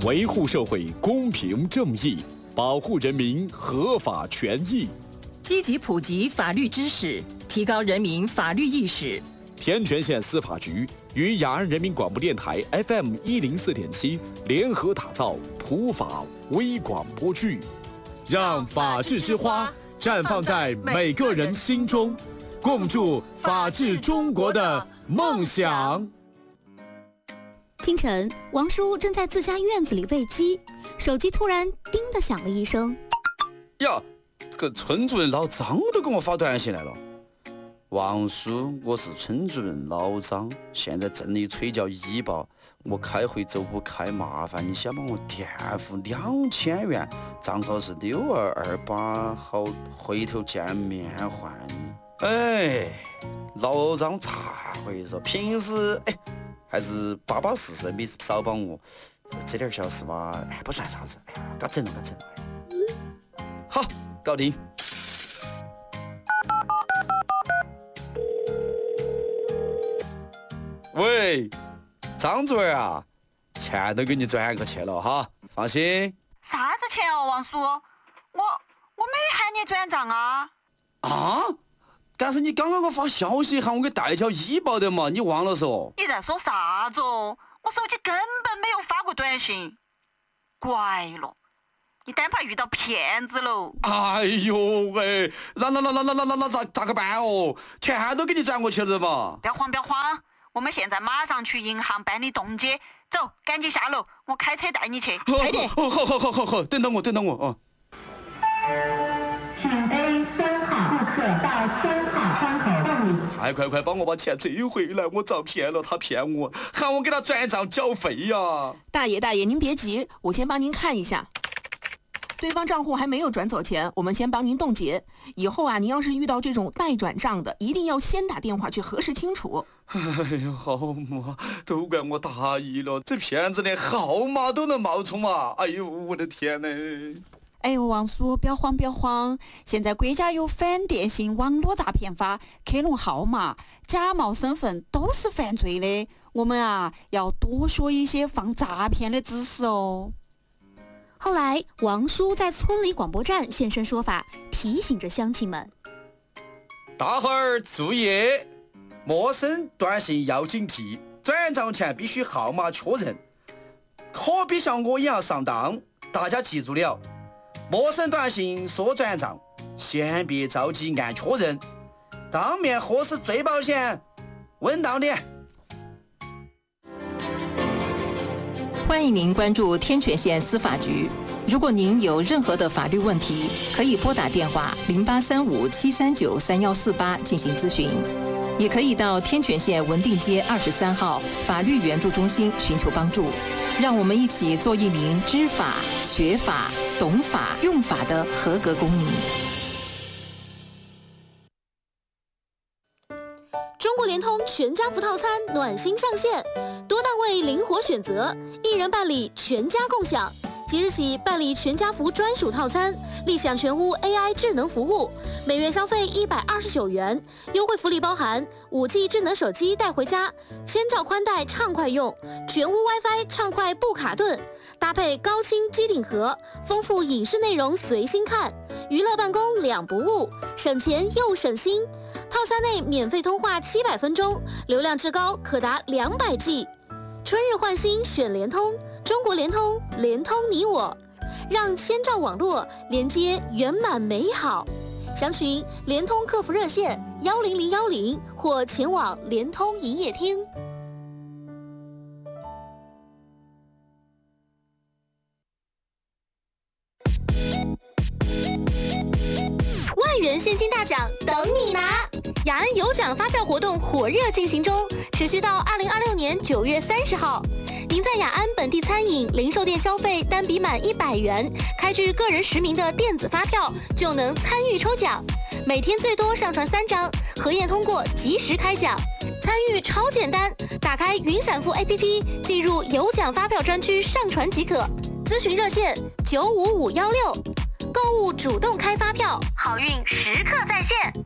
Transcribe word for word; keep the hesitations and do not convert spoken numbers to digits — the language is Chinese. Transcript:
维护社会公平正义，保护人民合法权益， 积极普及法律知识，提高人民法律意识。 天全县司法局与雅安人民广播电台 F M 一零四点七联合打造普法微广播剧，让法治之花绽放在每个人心中，共筑法治中国的梦想。 清晨，王叔正在自家院子里喂鸡，手机突然叮的响了一声。 呀，这个村主任老张都给我发短信来了。王叔，我是村主任老张，现在镇里催缴医保，我开会走不开，麻烦你先帮我垫付两千元，账号是六二二八，好回头见面还你。哎，老张咋回事？平时哎。还是巴巴适适，没少帮我，这点小事吧，哎，不算啥子，哎呀，嘎整了，嘎整了，好，搞定。喂，张主任啊，钱都给你转过去了哈，放心。 啥子钱哦，王叔？我我没喊你转账啊。 啊？但是你刚刚给我发消息喊我给代缴医保的嘛，你忘了说？ 你在说啥子哦？我手机根本没有发过短信。怪了，你单怕遇到骗子喽。 哎呦喂，那那那那那那那那咋咋个办哦？钱都给你转过去了嘛。 不要慌不要慌，我们现在马上去银行办理冻结。走，赶紧下楼，我开车带你去。 快点！好好好好好好，等等我等等我啊。 请背三号顾客到三号窗口办理。 快快快，帮我把钱追回来！我遭骗了，他骗我，喊我给他转账缴费呀！ 大爷大爷，您别急，我先帮您看一下。对方账户还没有转走钱，我们先帮您冻结。以后啊，您要是遇到这种待转账的，一定要先打电话去核实清楚。 哎呀，好嘛，都怪我大意了，这骗子连号码都能冒充啊！哎呦，我的天哪！ 哎呦，王叔，不要慌不要慌！现在国家有反电信网络诈骗法，克隆号码、假冒身份都是犯罪的。我们啊，要多说一些防诈骗的知识哦。 后来，王叔在村里广播站现身说法，提醒着乡亲们： 大伙儿注意，陌生短信要警惕，转账前必须号码确认，可别像我一样上当。大家记住了。陌生短信说转账，先别着急按确认，当面核实最保险，稳当点。 欢迎您关注天全县司法局。如果您有任何的法律问题，可以拨打电话零八三五七三九三幺四八进行咨询，也可以到天全县文定街二十三号法律援助中心寻求帮助。让我们一起做一名知法、学法、懂法、用法的合格公民。 中国联通全家福套餐暖心上线，多档位灵活选择，一人办理全家共享。即日起办理全家福专属套餐，立享全屋 A I 智能服务，每月消费一百二十九元，优惠福利包含五 G 智能手机带回家，千兆宽带畅快用，全屋 WiFi 畅快不卡顿，搭配高清机顶盒，丰富影视内容随心看，娱乐办公两不误，省钱又省心。套餐内免费通话七百分钟，流量至高可达两百 G。春日换新选联通，中国联通，联通你我，让千兆网络连接圆满美好。详询联通客服热线幺零零幺零或前往联通营业厅。万元现金大奖等你拿！雅安有奖发票活动火热进行中，持续到二零二六年九月三十号。您在雅安本地餐饮、零售店消费单笔满一百元，开具个人实名的电子发票，就能参与抽奖。每天最多上传三张，核验通过及时开奖。参与超简单，打开云闪付 A P P， 进入有奖发票专区上传即可。咨询热线九五五幺六。购物主动开发票，好运时刻在线。